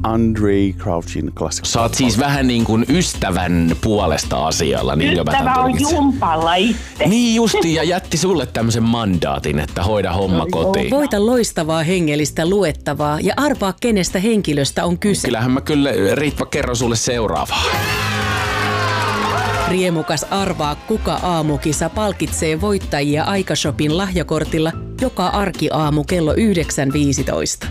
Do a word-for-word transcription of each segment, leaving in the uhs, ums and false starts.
Andrei Crouchin klassikko. Sä oot siis vähän niin kuin ystävän puolesta asialla. Niin Ystävä on jumpalla itse. Niin justi, ja jätti sulle tämmöisen mandaatin, että hoida homma kotiin. Voita loistavaa hengellistä luettavaa ja arvaa, kenestä henkilöstä on kyse. Kyllähän mä kyllä, Ritva, kerron sulle seuraavaa. Riemukas arvaa kuka aamukisa palkitsee voittajia Aikashopin lahjakortilla joka arkiaamu kello yhdeksän viisitoista.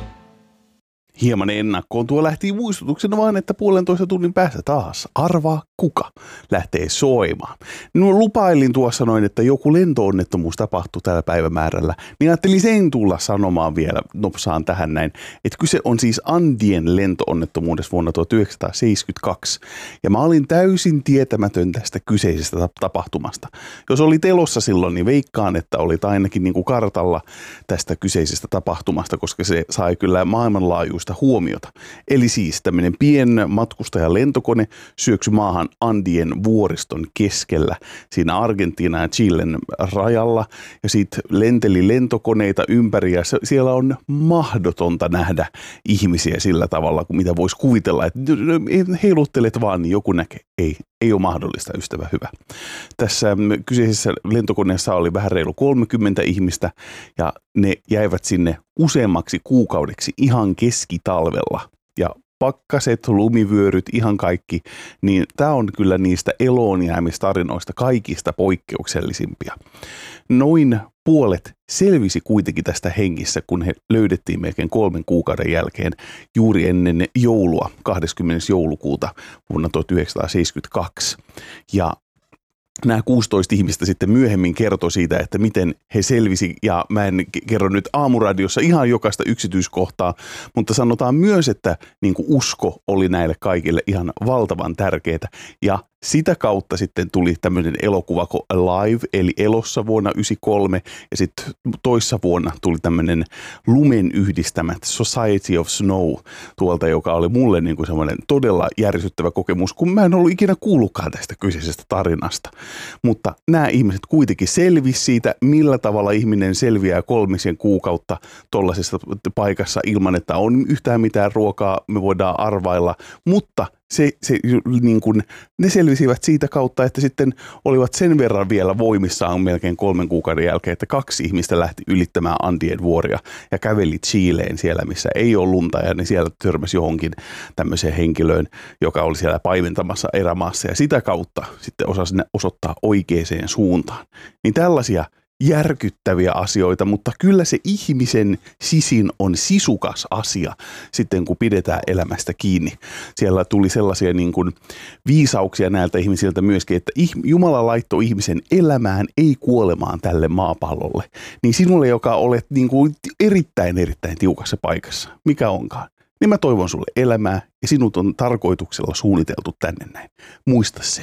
Hieman ennakkoon tuo lähti muistutuksena vaan, että puolentoista tunnin päästä taas arvaa kuka lähtee soimaan. No, lupailin tuossa noin, että joku lentoonnettomuus tapahtuu tällä päivämäärällä, niin ajattelin sen tulla sanomaan vielä nopsaan tähän näin, että kyse on siis Andien lentoonnettomuudessa vuonna tuhatyhdeksänsataaseitsemänkymmentäkaksi. Ja mä olin täysin tietämätön tästä kyseisestä tapahtumasta. Jos oli telossa silloin, niin veikkaan, että olit ainakin niin kuin kartalla tästä kyseisestä tapahtumasta, koska se sai kyllä maailmanlaajuista huomiota. Eli siis tämmöinen pien matkustajalentokone syöksy maahan Andien vuoriston keskellä siinä Argentiinan ja Chilen rajalla, ja sitten lenteli lentokoneita ympäri, ja se, siellä on mahdotonta nähdä ihmisiä sillä tavalla, kuin mitä voisi kuvitella, että heiluttelet vaan, niin joku näkee. Ei, ei ole mahdollista, ystävä hyvä. Tässä kyseisessä lentokoneessa oli vähän reilu kolmekymmentä ihmistä, ja ne jäivät sinne useammaksi kuukaudeksi ihan keskitalvella. Ja pakkaset, lumivyöryt, ihan kaikki, niin tämä on kyllä niistä eloonjäämistarinoista kaikista poikkeuksellisimpia. Noin puolet selvisi kuitenkin tästä hengissä, kun he löydettiin melkein kolmen kuukauden jälkeen juuri ennen joulua, kahdeskymmenes joulukuuta vuonna tuhatyhdeksänsataaseitsemänkymmentäkaksi. Ja nämä kuusitoista ihmistä sitten myöhemmin kertoi siitä, että miten he selvisi, ja mä en kerro nyt Aamuradiossa ihan jokaista yksityiskohtaa, mutta sanotaan myös, että niin kuin usko oli näille kaikille ihan valtavan tärkeää, ja sitä kautta sitten tuli tämmöinen elokuva kuin Alive, eli Elossa vuonna yhdeksänkymmentäkolme, ja sitten toissa vuonna tuli tämmöinen lumen yhdistämät Society of Snow tuolta, joka oli mulle niin kuin semmoinen todella järisyttävä kokemus, kun mä en ollut ikinä kuullutkaan tästä kyseisestä tarinasta. Mutta nämä ihmiset kuitenkin selvisi siitä, millä tavalla ihminen selviää kolmisen kuukautta tuollaisessa paikassa ilman, että on yhtään mitään ruokaa, me voidaan arvailla, mutta Se, se, niin kuin, ne selvisivät siitä kautta, että sitten olivat sen verran vielä voimissaan melkein kolmen kuukauden jälkeen, että kaksi ihmistä lähti ylittämään Andien vuoria ja käveli Chileen siellä, missä ei ole lunta, ja ne siellä törmäsi johonkin tämmöiseen henkilöön, joka oli siellä paimentamassa erämaassa, ja sitä kautta sitten osasi ne osoittaa oikeaan suuntaan. Niin tällaisia järkyttäviä asioita, mutta kyllä se ihmisen sisin on sisukas asia sitten, kun pidetään elämästä kiinni. Siellä tuli sellaisia niin kuin viisauksia näiltä ihmisiltä myöskin, että Jumala laittoi ihmisen elämään, ei kuolemaan tälle maapallolle. Niin sinulle, joka olet niin kuin erittäin, erittäin tiukassa paikassa, mikä onkaan, niin mä toivon sulle elämää, ja sinut on tarkoituksella suunniteltu tänne näin. Muista se.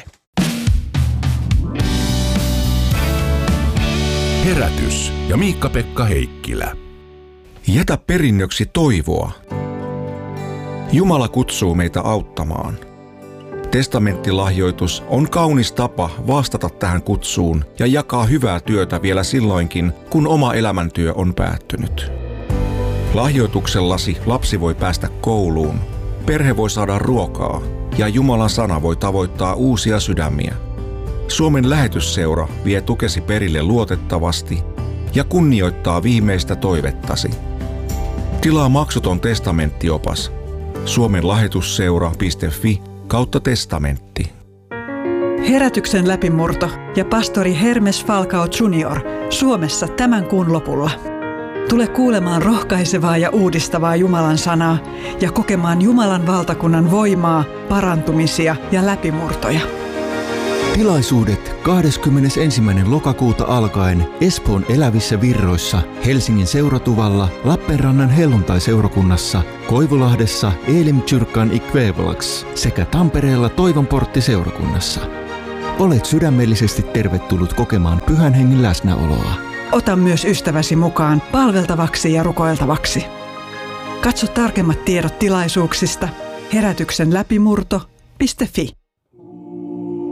Herätys ja Miikka-Pekka Heikkilä. Jätä perinnöksi toivoa. Jumala kutsuu meitä auttamaan. Testamenttilahjoitus on kaunis tapa vastata tähän kutsuun ja jakaa hyvää työtä vielä silloinkin, kun oma elämäntyö on päättynyt. Lahjoituksellasi lapsi voi päästä kouluun, perhe voi saada ruokaa ja Jumalan sana voi tavoittaa uusia sydämiä. Suomen lähetysseura vie tukesi perille luotettavasti ja kunnioittaa viimeistä toivettasi. Tilaa maksuton testamenttiopas suomen lähetusseura piste fi kautta testamentti. Herätyksen läpimurto ja pastori Hermes Falcao junior Suomessa tämän kuun lopulla. Tule kuulemaan rohkaisevaa ja uudistavaa Jumalan sanaa ja kokemaan Jumalan valtakunnan voimaa, parantumisia ja läpimurtoja. Tilaisuudet kahdeskymmenesensimmäinen lokakuuta alkaen Espoon Elävissä Virroissa, Helsingin Seuratuvalla, Lappeenrannan Helluntai-seurakunnassa, Koivulahdessa Elim-Kyrkan Ikvävalax sekä Tampereella Toivonportti-seurakunnassa. Olet sydämellisesti tervetullut kokemaan Pyhän Hengen läsnäoloa. Ota myös ystäväsi mukaan palveltavaksi ja rukoiltavaksi. Katso tarkemmat tiedot tilaisuuksista herätyksen läpimurto piste fi.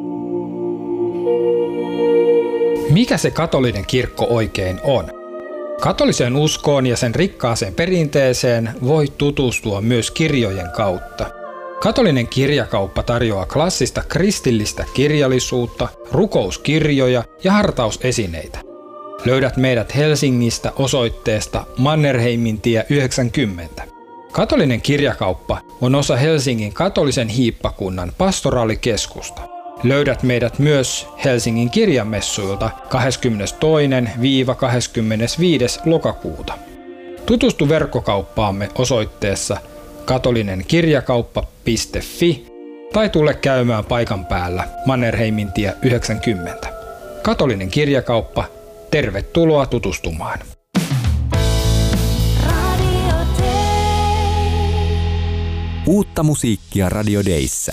Mikä se katolinen kirkko oikein on? Katoliseen uskoon ja sen rikkaaseen perinteeseen voi tutustua myös kirjojen kautta. Katolinen kirjakauppa tarjoaa klassista kristillistä kirjallisuutta, rukouskirjoja ja hartausesineitä. Löydät meidät Helsingistä osoitteesta Mannerheimintie yhdeksänkymmentä. Katolinen kirjakauppa on osa Helsingin katolisen hiippakunnan pastoraalikeskusta. Löydät meidät myös Helsingin kirjamessuilta kahdeskymmenestoinen kahdeskymmenesviides lokakuuta. Tutustu verkkokauppaamme osoitteessa katolinenkirjakauppa piste fi tai tule käymään paikan päällä Mannerheimintie yhdeksänkymmentä. Katolinen kirjakauppa, tervetuloa tutustumaan. Uutta musiikkia Radio Dayssä.